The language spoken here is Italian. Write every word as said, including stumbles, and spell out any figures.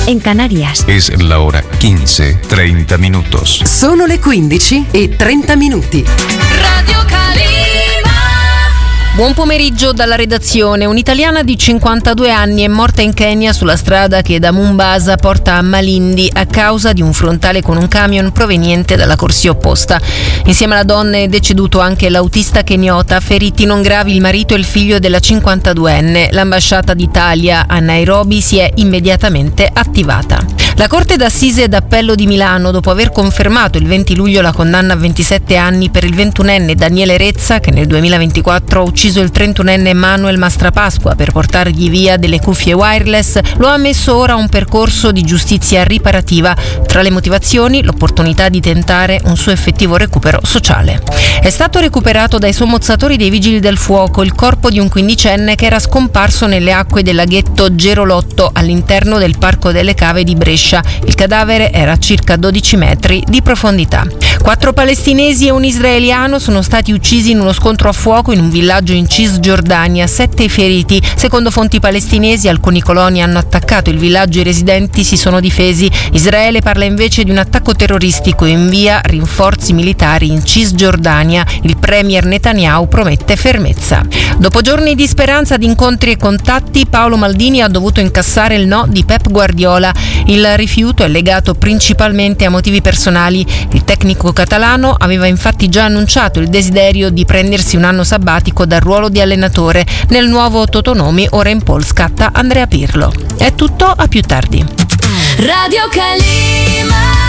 en Canarias. Es la hora quince, treinta minutos. Sono le quindici e trenta minuti. Radio Calima. Buon pomeriggio dalla redazione. Un'italiana di cinquantadue anni è morta in Kenya sulla strada che da Mombasa porta a Malindi a causa di un frontale con un camion proveniente dalla corsia opposta. Insieme alla donna è deceduto anche l'autista keniota, feriti non gravi il marito e il figlio della cinquantaduenne. L'ambasciata d'Italia a Nairobi si è immediatamente attivata. La Corte d'Assise d'Appello di Milano, dopo aver confermato il venti luglio la condanna a ventisette anni per il ventunenne Daniele Rezza, che nel duemilaventiquattro ha ucciso il trentunenne Manuel Mastrapasqua per portargli via delle cuffie wireless, lo ha ammesso ora a un percorso di giustizia riparativa. Tra le motivazioni, l'opportunità di tentare un suo effettivo recupero sociale. È stato recuperato dai sommozzatori dei Vigili del Fuoco il corpo di un quindicenne che era scomparso nelle acque del laghetto Gerolotto all'interno del Parco delle Cave di Brescia. Il cadavere era a circa dodici metri di profondità. Quattro palestinesi e un israeliano sono stati uccisi in uno scontro a fuoco in un villaggio in Cisgiordania, sette i feriti. Secondo fonti palestinesi, alcuni coloni hanno attaccato il villaggio e i residenti si sono difesi. Israele parla invece di un attacco terroristico e invia rinforzi militari in Cisgiordania. Il premier Netanyahu promette fermezza. Dopo giorni di speranza, di incontri e contatti, Paolo Maldini ha dovuto incassare il no di Pep Guardiola. Il rifiuto è legato principalmente a motivi personali. Il tecnico catalano aveva infatti già annunciato il desiderio di prendersi un anno sabbatico dal ruolo di allenatore. Nel nuovo Totonomi ora in pole scatta Andrea Pirlo. È tutto, a più tardi. Radio Calima.